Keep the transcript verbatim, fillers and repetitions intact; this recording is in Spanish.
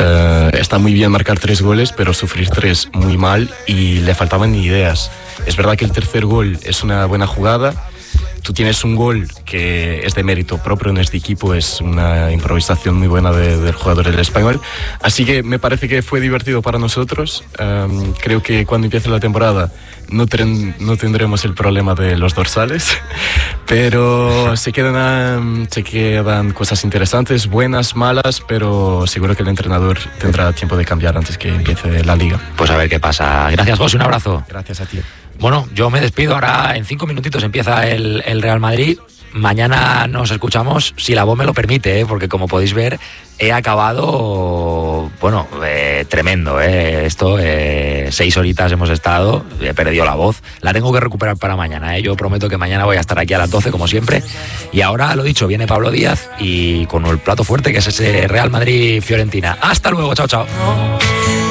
Uh, está muy bien marcar tres goles, pero sufrir tres muy mal y le faltaban ideas. Es verdad que el tercer gol es una buena jugada. Tú tienes un gol que es de mérito propio, no es de equipo, es una improvisación muy buena de, del jugador del Español. Así que me parece que fue divertido para nosotros. Um, creo que cuando empiece la temporada no, ten, no tendremos el problema de los dorsales, pero se quedan, um, se quedan cosas interesantes, buenas, malas, pero seguro que el entrenador tendrá tiempo de cambiar antes que empiece la liga. Pues a ver qué pasa. Gracias, José, un abrazo. Gracias a ti. Bueno, yo me despido. Ahora en cinco minutitos empieza el, el Real Madrid. Mañana nos escuchamos, si la voz me lo permite, ¿eh? Porque como podéis ver, he acabado, bueno, eh, tremendo. ¿eh? Esto, eh, seis horitas hemos estado, he perdido la voz. La tengo que recuperar para mañana. ¿eh? Yo prometo que mañana voy a estar aquí a las doce, como siempre. Y ahora, lo dicho, viene Pablo Díaz y con el plato fuerte, que es ese Real Madrid-Fiorentina. Hasta luego, chao, chao.